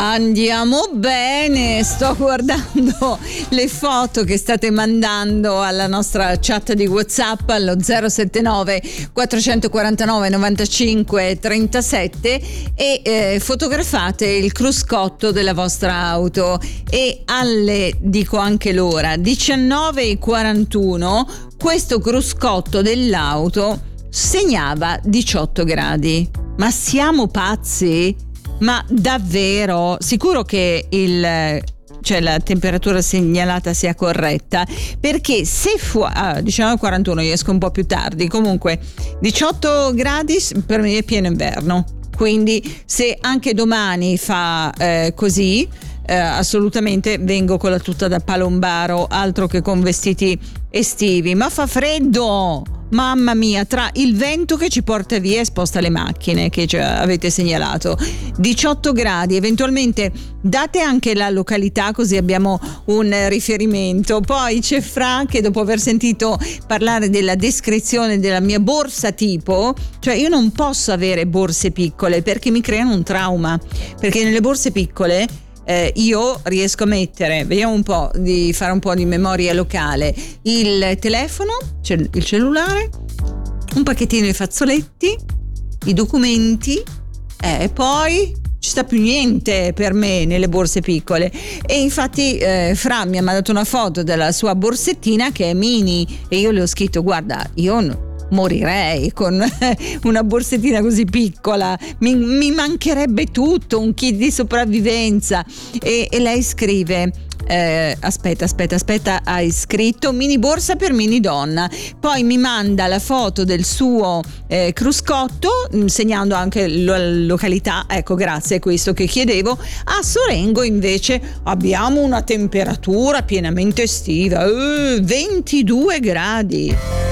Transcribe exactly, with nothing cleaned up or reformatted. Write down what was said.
Andiamo bene, sto guardando le foto che state mandando alla nostra chat di WhatsApp allo zero sette nove quattrocentoquarantanove novantacinque trentasette e eh, fotografate il cruscotto della vostra auto e alle, dico anche l'ora, diciannove e quarantuno questo cruscotto dell'auto segnava diciotto gradi. Ma siamo pazzi? Ma davvero? Sicuro che il cioè la temperatura segnalata sia corretta, perché se fu ah, diciannove e quarantuno, io esco un po' più tardi, comunque diciotto gradi per me è pieno inverno, quindi se anche domani fa eh, così eh, assolutamente vengo con la tuta da palombaro, altro che con vestiti estivi. Ma fa freddo, mamma mia, tra il vento che ci porta via e sposta le macchine che avete segnalato, diciotto gradi, eventualmente date anche la località così abbiamo un riferimento. Poi c'è Fra che dopo aver sentito parlare della descrizione della mia borsa tipo, cioè io non posso avere borse piccole perché mi creano un trauma, perché nelle borse piccole Eh, io riesco a mettere, vediamo un po' di fare un po' di memoria locale, il telefono, cioè il cellulare, un pacchettino di fazzoletti, i documenti eh, e poi ci sta più niente per me nelle borse piccole. E infatti eh, Fra mi ha mandato una foto della sua borsettina che è mini e io le ho scritto: guarda, io no, morirei con una borsettina così piccola, mi, mi mancherebbe tutto, un kit di sopravvivenza. E, e lei scrive eh, aspetta aspetta aspetta hai scritto mini borsa per mini donna, poi mi manda la foto del suo eh, cruscotto segnando anche la località. Ecco, grazie, è questo che chiedevo. A Sorengo invece abbiamo una temperatura pienamente estiva, eh, ventidue gradi.